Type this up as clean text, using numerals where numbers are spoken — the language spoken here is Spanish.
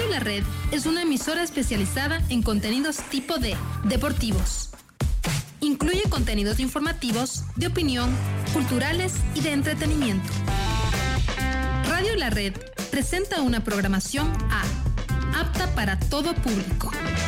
Radio La Red es una emisora especializada en contenidos tipo D, deportivos. Incluye contenidos informativos, de opinión, culturales y de entretenimiento. Radio La Red presenta una programación apta para todo público.